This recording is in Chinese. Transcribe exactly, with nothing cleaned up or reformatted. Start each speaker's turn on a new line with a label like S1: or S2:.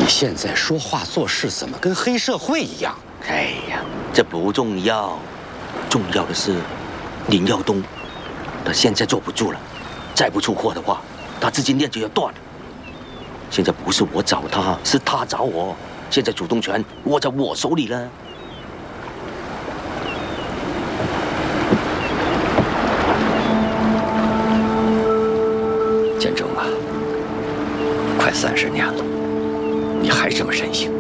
S1: 你现在说话做事怎么跟黑社会一样？
S2: 哎呀，这不重要，重要的是林耀东，他现在坐不住了，再不出货的话，他资金链就要断了。现在不是我找他，是他找我，现在主动权握在我手里了。
S1: 建中啊，快三十年了，你还这么任性。